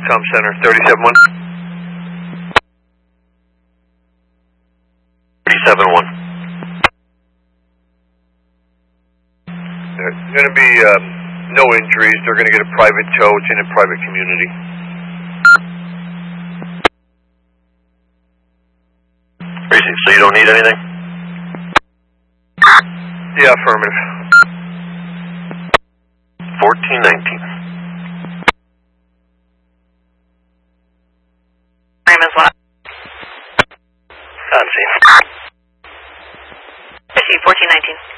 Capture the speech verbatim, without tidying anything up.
Tom Center, thirty-seven one. thirty-seven one. There's going to be um, no injuries. They're going to get a private tow. It's in a private community. So you don't need anything? Yeah, affirmative. fourteen nineteen. Name is what? On scene. I see fourteen nineteen.